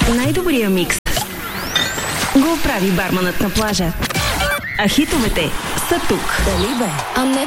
Най-добрия микс го прави барманът на плажа. А хитовете са тук. Дали бе? А не